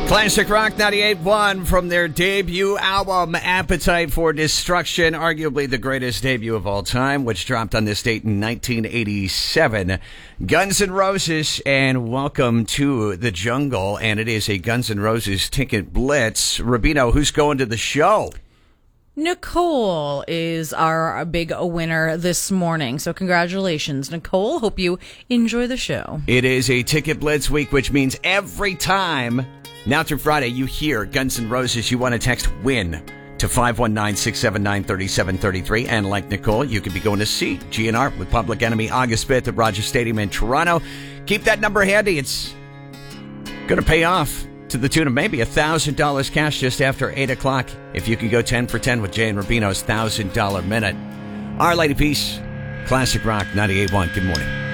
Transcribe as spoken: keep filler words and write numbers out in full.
Classic Rock ninety-eight point one from their debut album, Appetite for Destruction, arguably the greatest debut of all time, which dropped on this date in nineteen eighty-seven. Guns N' Roses, and welcome to the jungle, and it is a Guns N' Roses ticket blitz. Rubino, who's going to the show? Nicole is our big winner this morning. So congratulations, Nicole. Hope you enjoy the show. It is a ticket blitz week, which means every time, now through Friday, you hear Guns N' Roses, you want to text WIN to five one nine, six seven nine, three seven three three. And like Nicole, you could be going to see G N R with Public Enemy August fifth at Rogers Stadium in Toronto. Keep that number handy. It's going to pay off to the tune of maybe one thousand dollars cash just after eight o'clock if you can go ten for ten with Jay and Rubino's one thousand dollars minute. Our Lady Peace, Classic Rock ninety-eight point one. Good morning.